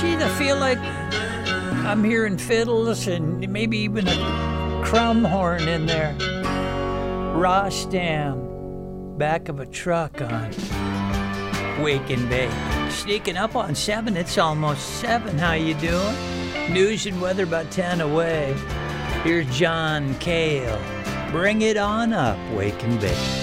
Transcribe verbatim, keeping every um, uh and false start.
Geez, I feel like I'm hearing fiddles and maybe even a crumb horn in there. Rostam, back of a truck on Wake and Bake. Sneaking up on seven, it's almost seven. How you doing? News and weather about ten away. Here's John Cale. Bring it on up, Wake and Bake.